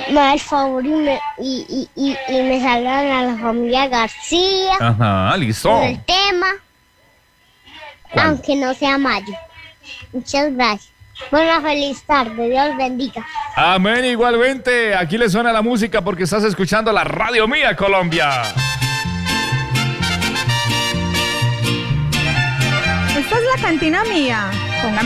me da el favor y me saludan a la familia García. Ajá, listo. Con el tema, ¿Cuál? aunque no sea mayo. Muchas gracias. Buena feliz tarde, Dios bendiga. Amén, igualmente. Aquí le suena la música porque estás escuchando la Radio Mía Colombia. Esta es la cantina mía. Póngame